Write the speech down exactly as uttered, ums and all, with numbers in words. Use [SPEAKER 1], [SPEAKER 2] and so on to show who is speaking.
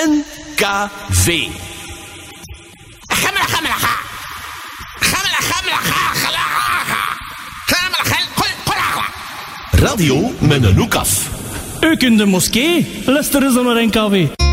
[SPEAKER 1] N K V. Radio met een hoek af.
[SPEAKER 2] Ook in de moskee, luisteren ze naar N K V.